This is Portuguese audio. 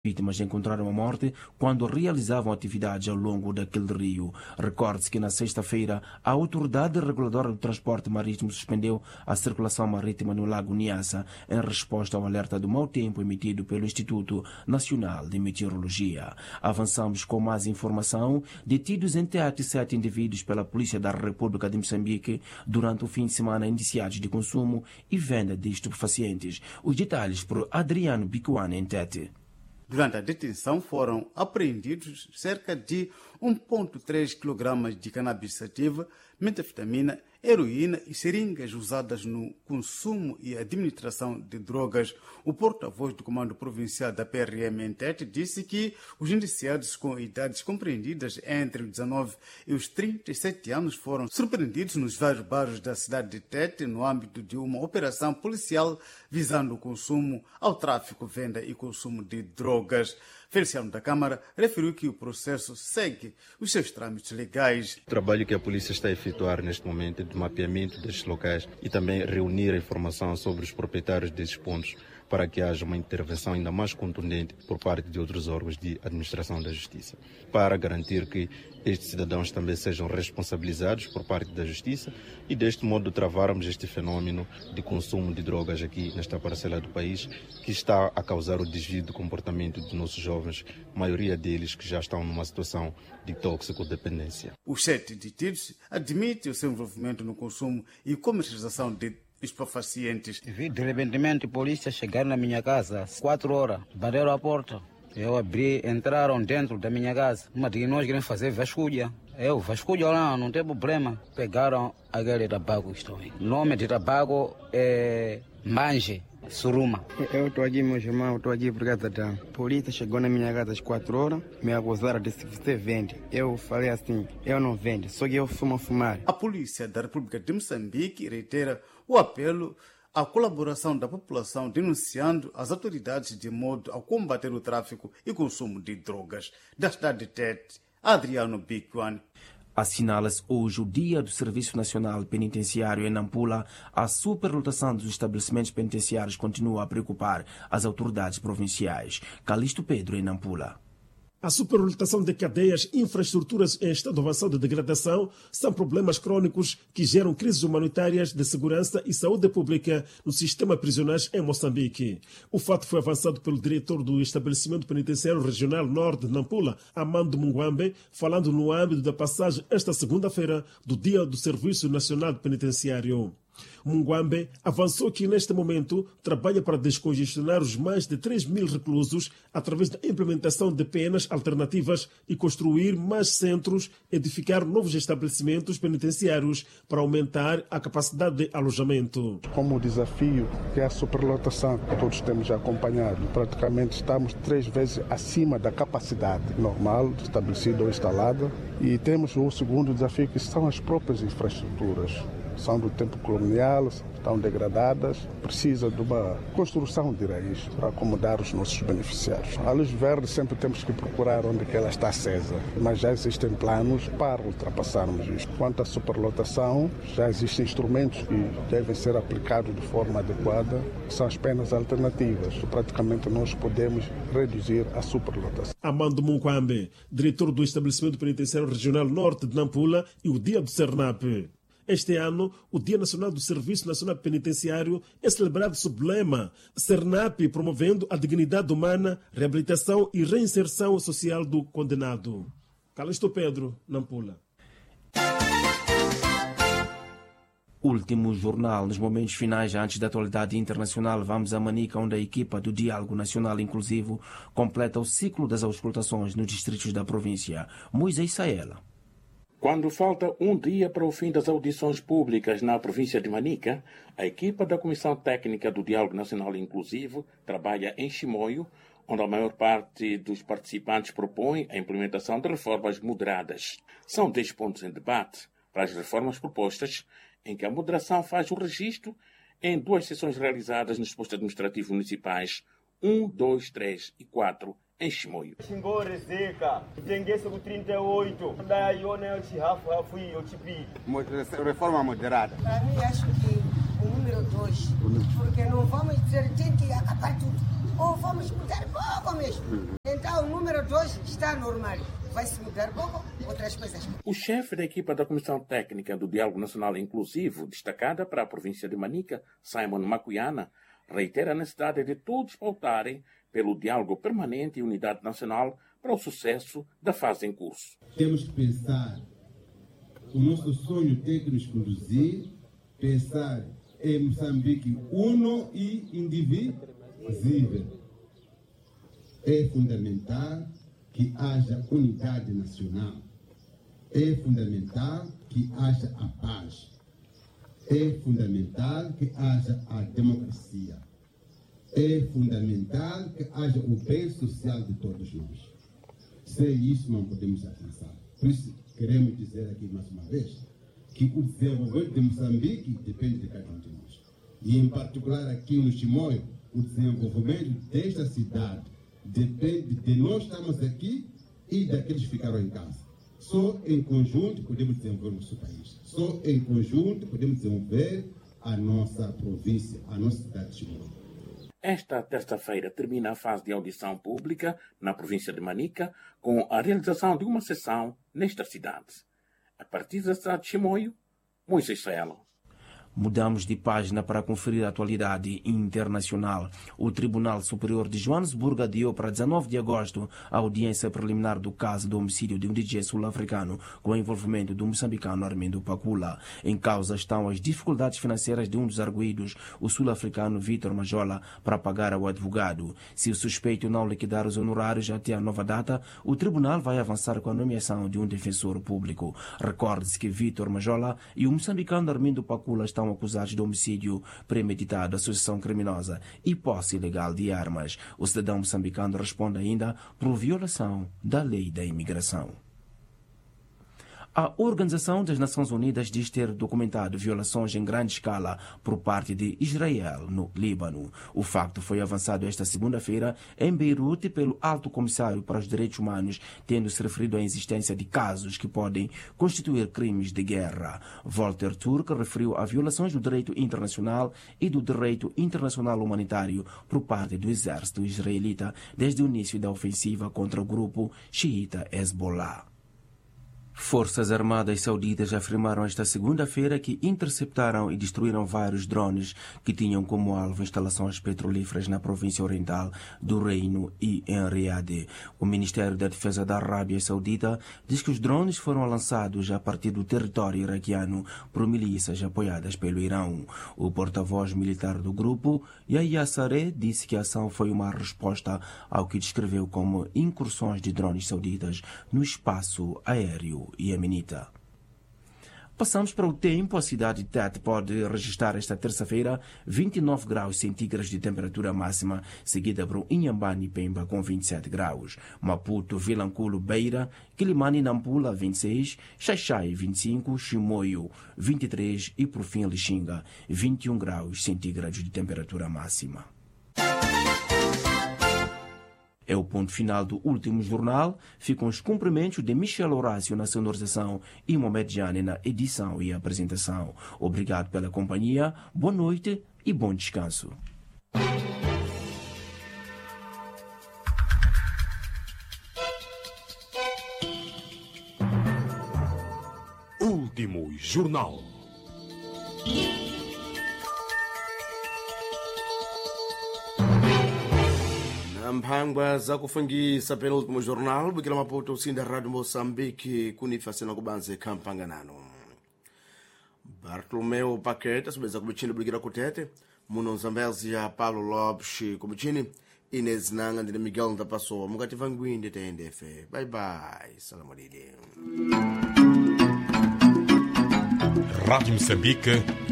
vítimas encontraram a morte quando realizavam atividades ao longo daquele rio. Recorde-se que na sexta-feira a Autoridade Reguladora do Transporte Marítimo suspendeu a circulação marítima no Lago Niassa em resposta ao alerta do mau tempo emitido pelo Instituto Nacional de Meteorologia. Avançamos com mais informação. Detidos em teatro 7 indivíduos pela Polícia da República de Moçambique durante o fim de semana indiciados de consumo e venda de estupefacientes. Os detalhes por Adriano Bicuane em Tete. Durante a detenção foram apreendidos cerca de 1,3 kg de cannabis sativa, metanfetamina, heroína e seringas usadas no consumo e administração de drogas. O porta-voz do Comando Provincial da PRM em Tete disse que os indiciados com idades compreendidas entre os 19 e os 37 anos foram surpreendidos nos vários bairros da cidade de Tete no âmbito de uma operação policial visando o consumo, ao tráfico, venda e consumo de drogas. Feliciano da Câmara referiu que o processo segue os seus trâmites legais. O trabalho que a polícia está a efetuar neste momento de mapeamento destes locais e também reunir a informação sobre os proprietários desses pontos para que haja uma intervenção ainda mais contundente por parte de outros órgãos de administração da justiça, para garantir que estes cidadãos também sejam responsabilizados por parte da justiça e deste modo travarmos este fenómeno de consumo de drogas aqui nesta parcela do país que está a causar o desvio do comportamento de nossos jovens, a maioria deles que já estão numa situação de toxicodependência. Os 7 detidos admitem o seu envolvimento no consumo e comercialização de estupefacientes. Vi de repente a polícia chegar na minha casa às 4 horas, bateram a porta. Eu abri, entraram dentro da minha casa. Mas nós queremos fazer vasculha. Eu vasculho lá, não tem problema. Pegaram aquele tabaco que estão aí. O nome de tabaco é Manje Suruma. Eu estou aqui, meus irmãos, estou aqui por causa da polícia. Chegou na minha casa às 4 horas, me acusaram de se você vende. Eu falei assim, eu não vendo, só que eu fumo a fumar. A Polícia da República de Moçambique reitera o apelo à colaboração da população, denunciando as autoridades de modo a combater o tráfico e consumo de drogas. Da cidade de Tete, Adriano Bicuane. Assinala-se hoje o Dia do Serviço Nacional Penitenciário em Nampula. A superlotação dos estabelecimentos penitenciários continua a preocupar as autoridades provinciais. Calixto Pedro, em Nampula. A superlotação de cadeias e infraestruturas em estado avançado de degradação são problemas crônicos que geram crises humanitárias de segurança e saúde pública no sistema prisional em Moçambique. O fato foi avançado pelo diretor do estabelecimento penitenciário regional norte de Nampula, Amando Mungwambe, falando no âmbito da passagem esta segunda-feira do Dia do Serviço Nacional Penitenciário. Mungwambe avançou que neste momento trabalha para descongestionar os mais de 3.000 reclusos através da implementação de penas alternativas e construir mais centros, edificar novos estabelecimentos penitenciários para aumentar a capacidade de alojamento. Como o desafio que é a superlotação que todos temos acompanhado, praticamente estamos 3 vezes acima da capacidade normal estabelecida ou instalada, e temos o segundo desafio que são as próprias infraestruturas. São do tempo colonial, estão degradadas, precisa de uma construção de raiz para acomodar os nossos beneficiários. A luz verde sempre temos que procurar onde que ela está acesa, mas já existem planos para ultrapassarmos isto. Quanto à superlotação, já existem instrumentos que devem ser aplicados de forma adequada, que são as penas alternativas. Praticamente nós podemos reduzir a superlotação. Amando Mungwambe, diretor do estabelecimento penitenciário regional norte de Nampula, e o Dia do Sernap. Este ano, o Dia Nacional do Serviço Nacional Penitenciário é celebrado sob o lema Sernap, promovendo a dignidade humana, reabilitação e reinserção social do condenado. Calixto Pedro, Nampula. Último jornal. Nos momentos finais, antes da atualidade internacional, vamos a Manica, onde a equipa do Diálogo Nacional Inclusivo completa o ciclo das auscultações nos distritos da província. Moisés Saela. Quando falta um dia para o fim das audições públicas na província de Manica, a equipa da Comissão Técnica do Diálogo Nacional Inclusivo trabalha em Chimoio, onde a maior parte dos participantes propõe a implementação de reformas moderadas. São 10 pontos em debate para as reformas propostas, em que a moderação faz o registro em 2 sessões realizadas nos postos administrativos municipais 1, 2, 3 e 4, em Chimoio. Reforma moderada. Para mim, acho que o número 2, porque não vamos dizer que tem que acabar tudo, ou vamos mudar pouco mesmo. número 2 está normal. Vai-se mudar pouco, outras coisas. O chefe da equipa da Comissão Técnica do Diálogo Nacional Inclusivo, destacada para a província de Manica, Simon Macuyana, reitera a necessidade de todos pautarem pelo diálogo permanente e unidade nacional para o sucesso da fase em curso. Temos que pensar o nosso sonho técnico-inclusivo, pensar em Moçambique uno e indivisível. É fundamental que haja unidade nacional. É fundamental que haja a paz. É fundamental que haja a democracia. É fundamental que haja o bem social de todos nós. Sem isso não podemos alcançar. Por isso, queremos dizer aqui mais uma vez que o desenvolvimento de Moçambique depende de cada um de nós. E, em particular, aqui no Chimoio, o desenvolvimento desta cidade depende de nós estamos aqui e daqueles que ficaram em casa. Só em conjunto podemos desenvolver o nosso país. Só em conjunto podemos desenvolver a nossa província, a nossa cidade de Chimoio. Esta terça-feira termina a fase de audição pública na província de Manica com a realização de uma sessão nesta cidade. A partir da cidade de Chimoio, Moisés Felo. Mudamos de página para conferir a atualidade internacional. O Tribunal Superior de Joanesburgo adiou para 19 de agosto a audiência preliminar do caso do homicídio de um DJ sul-africano com o envolvimento do moçambicano Armindo Pacula. Em causa estão as dificuldades financeiras de um dos arguidos, o sul-africano Vitor Majola, para pagar ao advogado. Se o suspeito não liquidar os honorários até a nova data, o tribunal vai avançar com a nomeação de um defensor público. Recorde-se que Vitor Majola e o moçambicano Armindo Pacula estão acusados de homicídio premeditado, associação criminosa e posse ilegal de armas. O cidadão moçambicano responde ainda por violação da lei da imigração. A Organização das Nações Unidas diz ter documentado violações em grande escala por parte de Israel no Líbano. O facto foi avançado esta segunda-feira em Beirute pelo Alto Comissário para os Direitos Humanos, tendo-se referido à existência de casos que podem constituir crimes de guerra. Volker Turk referiu a violações do direito internacional e do direito internacional humanitário por parte do exército israelita desde o início da ofensiva contra o grupo xiita Hezbollah. Forças Armadas Sauditas afirmaram esta segunda-feira que interceptaram e destruíram vários drones que tinham como alvo instalações petrolíferas na província oriental do Reino e em Riad. O Ministério da Defesa da Arábia Saudita diz que os drones foram lançados a partir do território iraquiano por milícias apoiadas pelo Irão. O porta-voz militar do grupo, Yahya Sareh, disse que a ação foi uma resposta ao que descreveu como incursões de drones sauditas no espaço aéreo iemenita. Passamos para o tempo. A cidade de Tete pode registrar esta terça-feira 29 graus centígrados de temperatura máxima, seguida por Inhambane e Pemba com 27 graus. Maputo, Vilanculo, Beira, Quilimane e Nampula 26, Xaixai 25, Chimoio 23 e por fim Lixinga 21 graus centígrados de temperatura máxima. É o ponto final do último jornal. Ficam os cumprimentos de Michel Horácio na sonorização e Mohamed Jane na edição e apresentação. Obrigado pela companhia, boa noite e bom descanso. Último jornal. Mphangwa za kufungisa penúltimo jornal bukila maputo usinda rádio Moçambique kunifasina kubanze kampanganano Bartolomeu Paquete asubeza kubichini bukila kutete muno Zambezi ya Paulo Lopes kubichini Inês Nanga ndine Miguel Ndapasoa mukati vangwinde tendefe. Bye bye, salamu alaikum. Rádio Moçambique